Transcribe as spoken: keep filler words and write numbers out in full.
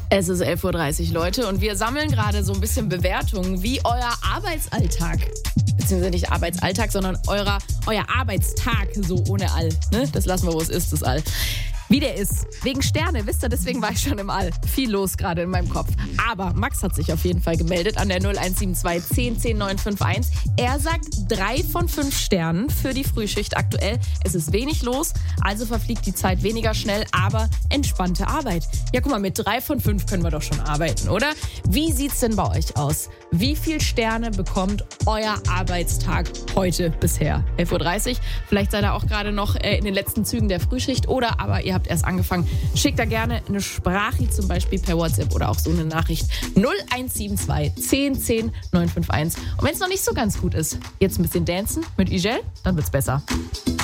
Es ist elf Uhr dreißig, Leute, und wir sammeln gerade so ein bisschen Bewertungen, wie euer Arbeitsalltag, beziehungsweise nicht Arbeitsalltag, sondern eurer, euer Arbeitstag, so ohne All. Ne? Das lassen wir, wo es ist, das All. Wie der ist. Wegen Sterne, wisst ihr, deswegen war ich schon im All. Viel los gerade in meinem Kopf. Aber Max hat sich auf jeden Fall gemeldet an der null eins sieben zwei zehn zehn neun fünf eins. Er sagt drei von fünf Sternen für die Frühschicht aktuell. Es ist wenig los, also verfliegt die Zeit weniger schnell, aber entspannte Arbeit. Ja, guck mal, mit drei von fünf können wir doch schon arbeiten, oder? Wie sieht's denn bei euch aus? Wie viel Sterne bekommt euer Arbeitstag heute bisher? elf Uhr dreißig. Vielleicht seid ihr auch gerade noch äh, in den letzten Zügen der Frühschicht oder aber ihr habt erst angefangen. Schickt da gerne eine Sprache, zum Beispiel per WhatsApp oder auch so eine Nachricht. null eins sieben zwei zehn zehn neun fünf eins. Und wenn es noch nicht so ganz gut ist, jetzt ein bisschen dancen mit Igel, dann wird's besser.